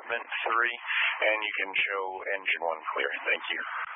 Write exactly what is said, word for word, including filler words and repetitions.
compartment three, and you can show engine one clear. Thank you.